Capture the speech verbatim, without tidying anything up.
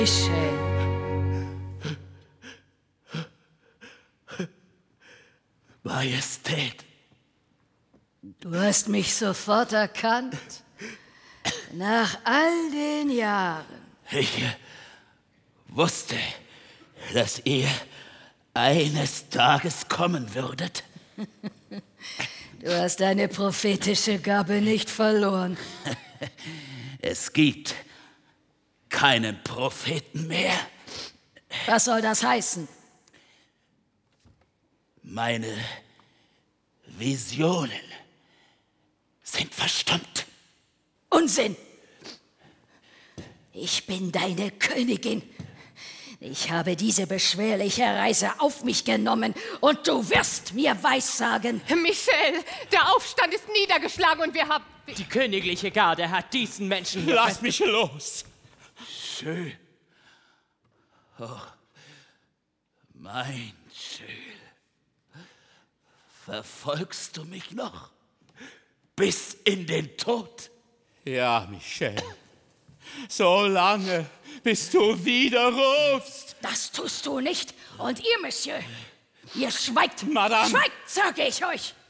Michel. Majestät. Du hast mich sofort erkannt. Nach all den Jahren. Ich äh, wusste, dass ihr eines Tages kommen würdet. Du hast deine prophetische Gabe nicht verloren. Es gibt keinen Propheten mehr. Was soll das heißen? Meine Visionen sind verstummt. Unsinn! Ich bin deine Königin. Ich habe diese beschwerliche Reise auf mich genommen und du wirst mir weissagen. Michel, der Aufstand ist niedergeschlagen und wir haben... Die königliche Garde hat diesen Menschen hier Lass mich los! Schön. Oh, mein Schön. Verfolgst du mich noch bis in den Tod? Ja, Michel. So lange, bis du wieder rufst. Das tust du nicht. Und ihr, Monsieur, ihr schweigt. Madame. Schweigt, sage ich euch.